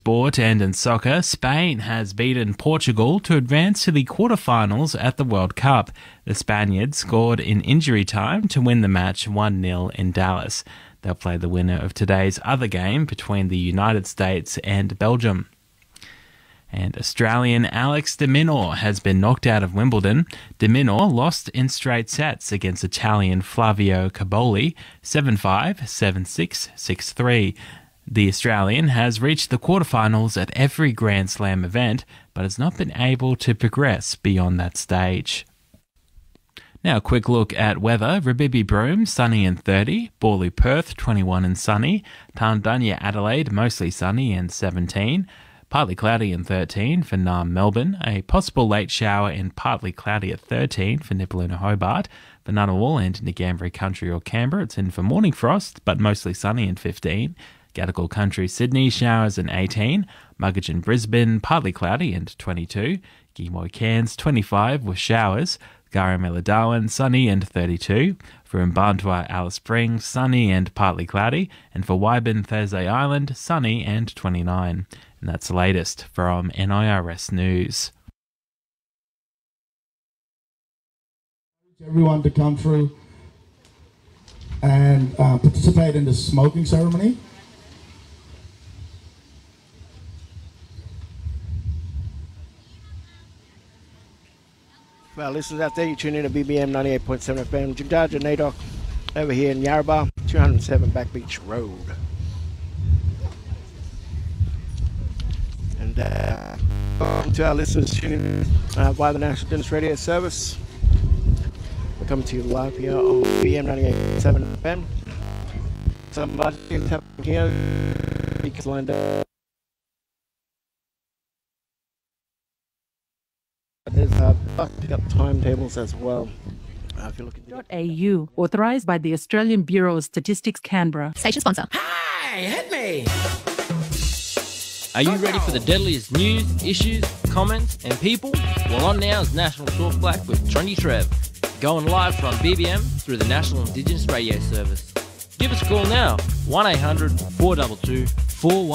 Sport and in soccer, Spain has beaten Portugal to advance to the quarterfinals at the World Cup. The Spaniards scored in injury time to win the match 1-0 in Dallas. They'll play the winner of today's other game between the United States and Belgium. And Australian Alex de Minaur has been knocked out of Wimbledon. De Minaur lost in straight sets against Italian Flavio Cobolli 7-5, 7-6, 6-3. The Australian has reached the quarterfinals at every Grand Slam event, but has not been able to progress beyond that stage. Now a quick look at weather. Rabibi Broome, sunny and 30. Borley Perth, 21 and sunny. Tarndanya Adelaide, mostly sunny and 17. Partly cloudy and 13 for Naarm Melbourne. A possible late shower and partly cloudy at 13 for Nipaluna Hobart. For Ngunnawal and Ngambri Country or Canberra, it's in for morning frost, but mostly sunny and 15. Gadigal Country Sydney, showers and 18. Muggeridge Brisbane, partly cloudy and 22. Gimoy Cairns, 25 with showers. Garimela Darwin, sunny and 32. For Mbantua Alice Springs, sunny and partly cloudy. And for Wyburn Thursday Island, sunny and 29. And that's the latest from NIRS News. Everyone to come through and participate in the smoking ceremony. For our listeners out there, you tune in to BBM 98.7 FM. Jim Darja Nadok over here in Yarrabah, 207 Back Beach Road. And welcome to our listeners tuning in via the National Dennis Radio Service. We're coming to you live here on BBM 98.7 FM. Some things happening here. Speakers lined up. There's pick up timetables as well. If you're looking .au, authorised by the Australian Bureau of Statistics, Canberra. Station sponsor. Hey, hit me! Are you ready for the deadliest news, issues, comments and people? Well, on now is National Talk Black with Trendy Trev. Going live from BBM through the National Indigenous Radio Service. Give us a call now, 1800 422 41.